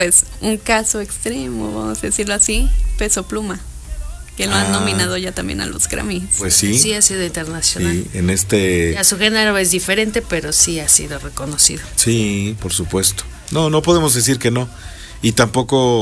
Pues un caso extremo, vamos a decirlo así, Peso Pluma, que lo han nominado ya también a los Grammys. Pues sí. Sí, ha sido internacional. Sí, en este... Ya su género es diferente, pero sí ha sido reconocido. Sí, por supuesto. No podemos decir que no. Y tampoco